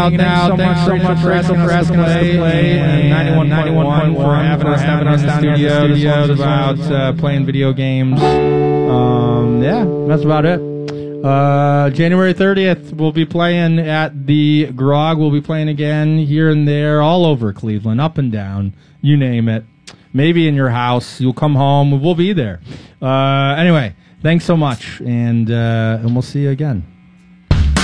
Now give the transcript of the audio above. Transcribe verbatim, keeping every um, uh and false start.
out. Thanks so much, so much for asking us to play. And ninety-one point one for having us having us down in the studio about uh, playing video games. Um, yeah, that's about it. Uh, January thirtieth, we'll be playing at the Grog. We'll be playing again here and there, all over Cleveland, up and down, you name it. Maybe in your house. You'll come home. We'll be there. Uh, anyway, thanks so much, and uh, and we'll see you again.